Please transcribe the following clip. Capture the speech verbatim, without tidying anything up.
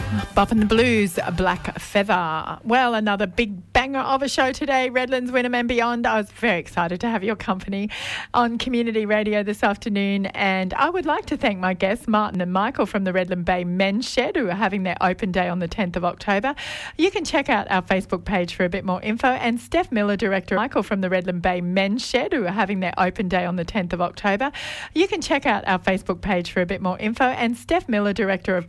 Bop and the Blues, Black Feather. Well, another big banger of a show today, Redlands, Wynnum and beyond. I was very excited to have your company on Community Radio this afternoon, and I would like to thank my guests, Martin and Michael from the Redland Bay Men's Shed, who are having their open day on the tenth of October. You can check out our Facebook page for a bit more info, and Steph Miller, Director, Michael from the Redland Bay Men's Shed, who are having their open day on the tenth of October. You can check out our Facebook page for a bit more info, and Steph Miller, Director of